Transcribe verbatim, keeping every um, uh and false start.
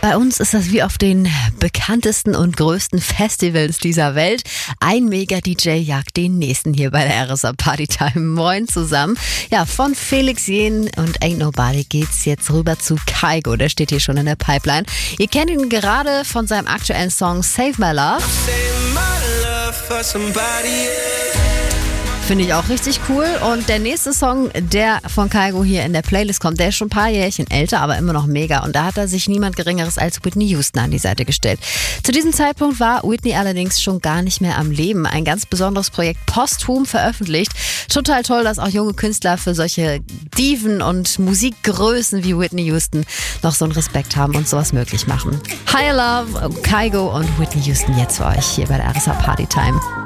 Bei uns ist das wie auf den bekanntesten und größten Festivals dieser Welt. Ein Mega-D J jagt den nächsten hier bei der R S A Partytime. Moin zusammen. Ja, von Felix Jähn und Ain't Nobody geht's jetzt rüber zu Kygo. Der steht hier schon in der Pipeline. Ihr kennt ihn gerade von seinem aktuellen Song Save My Love. Finde ich auch richtig cool. Und der nächste Song, der von Kygo hier in der Playlist kommt, der ist schon ein paar Jährchen älter, aber immer noch mega. Und da hat er sich niemand Geringeres als Whitney Houston an die Seite gestellt. Zu diesem Zeitpunkt war Whitney allerdings schon gar nicht mehr am Leben. Ein ganz besonderes Projekt posthum veröffentlicht. Total toll, dass auch junge Künstler für solche Diven und Musikgrößen wie Whitney Houston noch so einen Respekt haben und sowas möglich machen. Higher Love, Kygo und Whitney Houston jetzt für euch hier bei der R S A Partytime.